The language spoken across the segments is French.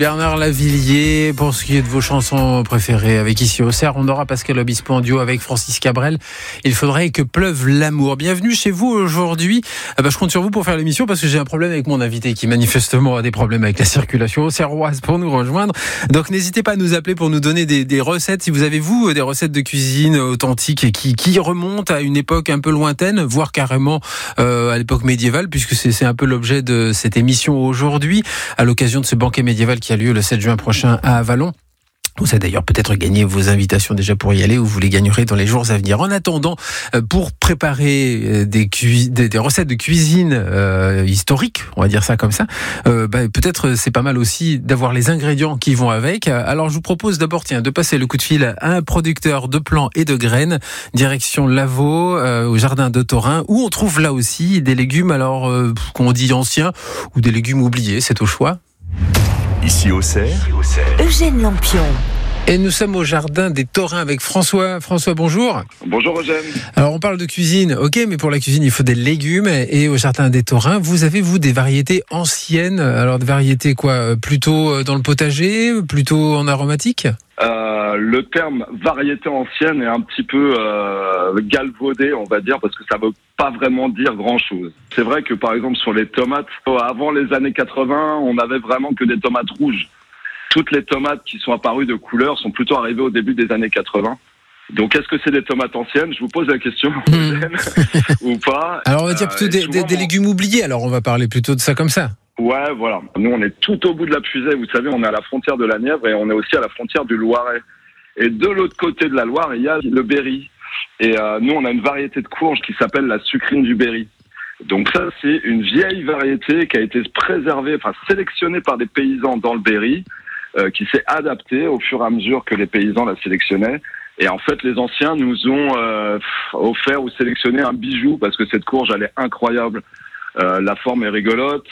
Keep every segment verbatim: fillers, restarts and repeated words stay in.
Bernard Lavilliers, pour ce qui est de vos chansons préférées avec Ici Auxerre, on aura Pascal Obispo en duo avec Francis Cabrel. Il faudrait que pleuve l'amour. Bienvenue chez vous aujourd'hui. Ah bah, je compte sur vous pour faire l'émission parce que j'ai un problème avec mon invité qui manifestement a des problèmes avec la circulation auxerroise pour nous rejoindre. Donc n'hésitez pas à nous appeler pour nous donner des, des recettes. Si vous avez vous des recettes de cuisine authentiques et qui, qui remontent à une époque un peu lointaine, voire carrément euh, à l'époque médiévale, puisque c'est, c'est un peu l'objet de cette émission aujourd'hui, à l'occasion de ce banquet médiéval qui a lieu le sept juin prochain à Avallon. Vous avez d'ailleurs peut-être gagné vos invitations déjà pour y aller ou vous les gagnerez dans les jours à venir. En attendant, pour préparer des, cui- des, des recettes de cuisine euh, historiques, on va dire ça comme ça, euh, bah, peut-être c'est pas mal aussi d'avoir les ingrédients qui vont avec. Alors je vous propose d'abord tiens, de passer le coup de fil à un producteur de plants et de graines, direction Lavaux, euh, au jardin de Thorin, où on trouve là aussi des légumes alors euh, qu'on dit anciens ou des légumes oubliés, c'est au choix. Ici Auxerre, Eugène Lampion. Et nous sommes au jardin des Thorins avec François. François, bonjour. Bonjour Eugène. Alors on parle de cuisine, ok, mais pour la cuisine il faut des légumes. Et au jardin des Thorins, vous avez vous des variétés anciennes. Alors des variétés quoi, plutôt dans le potager, plutôt en aromatique? Euh, le terme variété ancienne est un petit peu euh, galvaudé, on va dire, parce que ça veut pas vraiment dire grand-chose. C'est vrai que par exemple sur les tomates, avant les années quatre-vingts, on n'avait vraiment que des tomates rouges. Toutes les tomates qui sont apparues de couleur sont plutôt arrivées au début des années quatre-vingts. Donc est-ce que c'est des tomates anciennes? Je vous pose la question, mmh. ou pas? Alors on va dire plutôt euh, des, souvent, des, des légumes oubliés, alors on va parler plutôt de ça comme ça. Ouais, voilà. Nous, on est tout au bout de la puisée. Vous savez, on est à la frontière de la Nièvre et on est aussi à la frontière du Loiret. Et de l'autre côté de la Loire, il y a le Berry. Et euh, nous, on a une variété de courge qui s'appelle la sucrine du Berry. Donc ça, c'est une vieille variété qui a été préservée, enfin sélectionnée par des paysans dans le Berry, euh, qui s'est adaptée au fur et à mesure que les paysans la sélectionnaient. Et en fait, les anciens nous ont euh, offert ou sélectionné un bijou parce que cette courge, elle est incroyable. Euh, la forme est rigolote,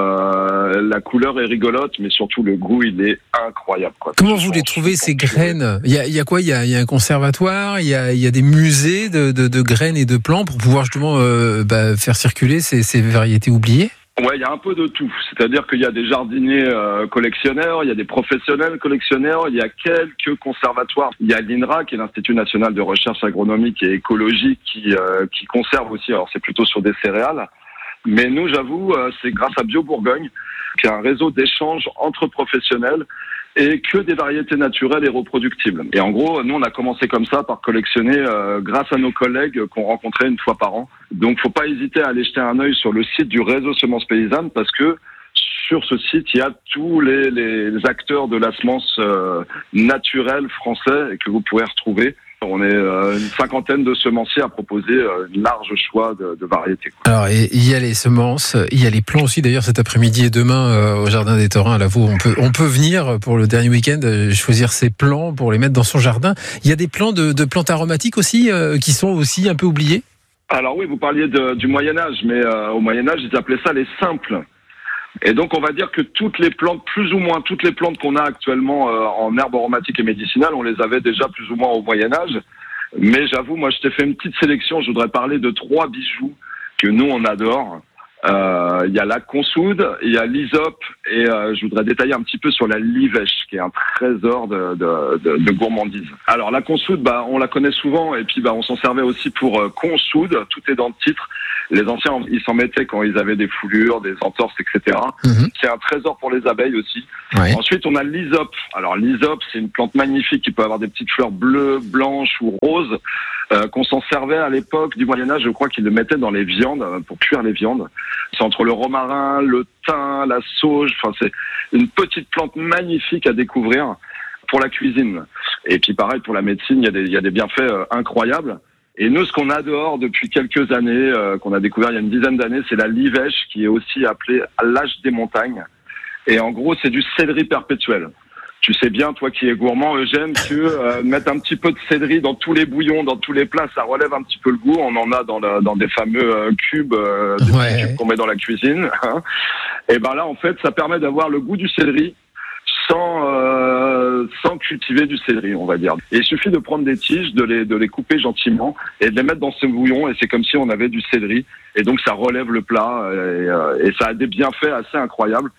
euh, la couleur est rigolote, mais surtout le goût, il est incroyable, quoi. Comment vous les trouvez, ces graines? Il y a, il y a quoi? Il y a, il y a un conservatoire, il y a, il y a des musées de, de, de graines et de plants pour pouvoir justement euh, bah, faire circuler ces, ces variétés oubliées? Ouais, il y a un peu de tout. C'est-à-dire qu'il y a des jardiniers euh, collectionneurs, il y a des professionnels collectionneurs, il y a quelques conservatoires. Il y a l'I N R A, qui est l'Institut National de Recherche Agronomique et Écologique, qui, euh, qui conserve aussi, alors c'est plutôt sur des céréales. Mais nous, j'avoue, c'est grâce à Bio Bourgogne, qui est un réseau d'échanges entre professionnels et que des variétés naturelles et reproductibles. Et en gros, nous, on a commencé comme ça par collectionner euh, grâce à nos collègues qu'on rencontrait une fois par an. Donc, faut pas hésiter à aller jeter un œil sur le site du réseau Semences Paysannes parce que sur ce site, il y a tous les, les acteurs de la semence euh, naturelle français et que vous pouvez retrouver. On est euh, une cinquantaine de semenciers à proposer euh, un large choix de, de variétés. Alors, il y a les semences, il y a les plants aussi. D'ailleurs, cet après-midi et demain, euh, au Jardin des Thorins, à Lavaux, on peut, on peut venir pour le dernier week-end euh, choisir ses plants pour les mettre dans son jardin. Il y a des plants de, de plantes aromatiques aussi euh, qui sont aussi un peu oubliés. Alors oui, vous parliez de, du Moyen-Âge, mais euh, au Moyen-Âge, ils appelaient ça les simples. Et donc, on va dire que toutes les plantes, plus ou moins toutes les plantes qu'on a actuellement euh, en herbes aromatiques et médicinales, on les avait déjà plus ou moins au Moyen-Âge. Mais j'avoue, moi, je t'ai fait une petite sélection. Je voudrais parler de trois bijoux que nous, on adore. Euh, il y a la consoude, il y a l'hysope et euh, je voudrais détailler un petit peu sur la livèche, qui est un trésor de, de, de, de gourmandise. Alors, la consoude, bah, on la connaît souvent et puis bah, on s'en servait aussi pour euh, consoude. Tout est dans le titre. Les anciens, ils s'en mettaient quand ils avaient des foulures, des entorses, et cetera. Mmh. C'est un trésor pour les abeilles aussi. Ouais. Ensuite, on a l'hysope. Alors, l'hysope, c'est une plante magnifique qui peut avoir des petites fleurs bleues, blanches ou roses, euh, qu'on s'en servait à l'époque du Moyen-Âge. Je crois qu'ils le mettaient dans les viandes, pour cuire les viandes. C'est entre le romarin, le thym, la sauge. Enfin, c'est une petite plante magnifique à découvrir pour la cuisine. Et puis, pareil, pour la médecine, il y a des, il y a des bienfaits euh, incroyables. Et nous, ce qu'on adore depuis quelques années, euh, qu'on a découvert il y a une dizaine d'années, c'est la livèche, qui est aussi appelée l'âge des montagnes. Et en gros, c'est du céleri perpétuel. Tu sais bien, toi qui es gourmand, Eugène, que euh, mettre un petit peu de céleri dans tous les bouillons, dans tous les plats, ça relève un petit peu le goût. On en a dans, la, dans des fameux euh, cubes, euh, des ouais. cubes qu'on met dans la cuisine. Hein. Et ben là, en fait, ça permet d'avoir le goût du céleri sans euh, sans cultiver du céleri, on va dire. Et il suffit de prendre des tiges, de les de les couper gentiment et de les mettre dans ce bouillon, et c'est comme si on avait du céleri. Et donc ça relève le plat et, euh, et ça a des bienfaits assez incroyables.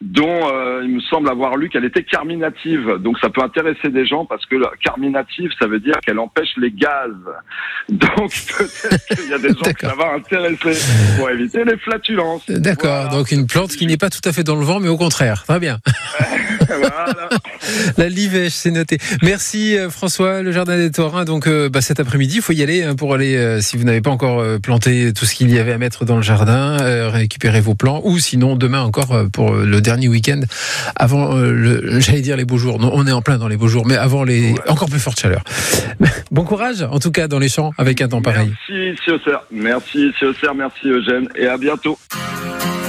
dont euh, il me semble avoir lu qu'elle était carminative. Donc ça peut intéresser des gens parce que carminative, ça veut dire qu'elle empêche les gaz. Donc peut-être qu'il y a des gens que ça va intéresser pour éviter les flatulences. D'accord, voilà. Donc une plante qui n'est pas tout à fait dans le vent, mais au contraire. Très bien. Voilà. La livèche, c'est noté. Merci François, le Jardin des Torrents. Donc euh, bah, cet après-midi, il faut y aller hein, pour aller, euh, si vous n'avez pas encore euh, planté tout ce qu'il y avait à mettre dans le jardin, euh, récupérer vos plants, ou sinon demain encore euh, pour euh, le dernier week-end, avant, euh, le, j'allais dire les beaux jours. Non, on est en plein dans les beaux jours, mais avant les ouais. encore plus fortes chaleurs. Bon courage, en tout cas, dans les champs, avec un temps pareil. Merci, Monsieur Auxerre. Merci, Monsieur Auxerre. Merci, Eugène. Et à bientôt.